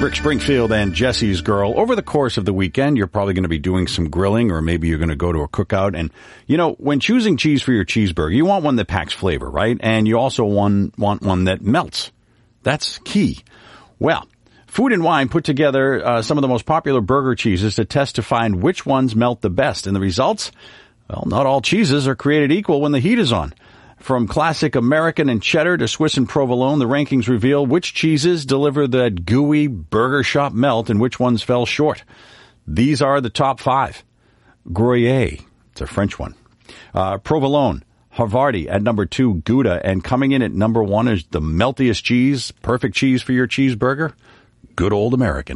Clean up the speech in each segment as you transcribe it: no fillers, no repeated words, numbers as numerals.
Rick Springfield and Jesse's Girl. Over the course of the weekend, you're probably going to be doing some grilling, or maybe you're going to go to a cookout. And, you know, when choosing cheese for your cheeseburger, you want one that packs flavor, right? And you also want one that melts. That's key. Well, Food and Wine put together some of the most popular burger cheeses to test to find which ones melt the best. And the results? Well, not all cheeses are created equal when the heat is on. From classic American and cheddar to Swiss and provolone, the rankings reveal which cheeses deliver that gooey burger shop melt and which ones fell short. These are the top 5. Gruyere, it's a French one. Provolone, Havarti at number 2, Gouda, and coming in at number 1 is the meltiest cheese, perfect cheese for your cheeseburger, good old American.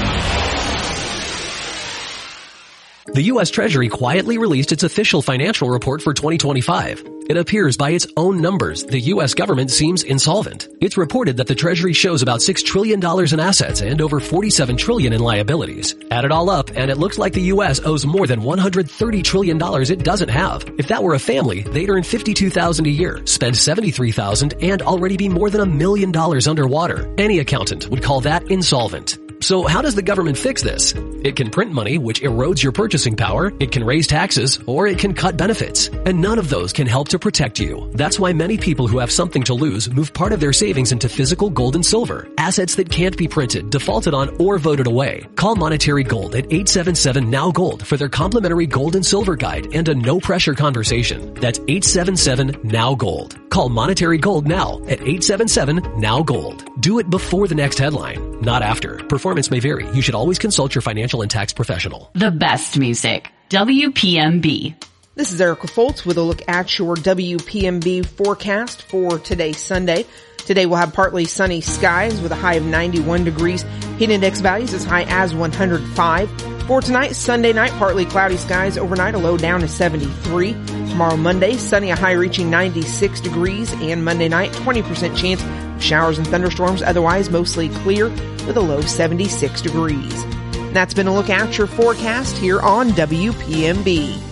The U.S. Treasury quietly released its official financial report for 2025. It appears by its own numbers, the U.S. government seems insolvent. It's reported that the Treasury shows about $6 trillion in assets and over $47 trillion in liabilities. Add it all up, and it looks like the U.S. owes more than $130 trillion it doesn't have. If that were a family, they'd earn $52,000 a year, spend $73,000, and already be more than $1 million underwater. Any accountant would call that insolvent. So how does the government fix this? It can print money, which erodes your purchasing power, it can raise taxes, or it can cut benefits. And none of those can help to protect you. That's why many people who have something to lose move part of their savings into physical gold and silver, assets that can't be printed, defaulted on, or voted away. Call Monetary Gold at 877-NOW-GOLD for their complimentary gold and silver guide and a no-pressure conversation. That's 877-NOW-GOLD. Call Monetary Gold now at 877-NOW-GOLD. Do it before the next headline, not after. Performance may vary. You should always consult your financial and tax professional. The best music. WPMB. This is Erica Foltz with a look at your WPMB forecast for today, Sunday. Today we'll have partly sunny skies with a high of 91 degrees. Heat index values as high as 105. For tonight, Sunday night, partly cloudy skies overnight, a low down to 73. Tomorrow, Monday, sunny, a high reaching 96 degrees. And Monday night, 20% chance of showers and thunderstorms, otherwise mostly clear with a low of 76 degrees. And that's been a look at your forecast here on WPMB.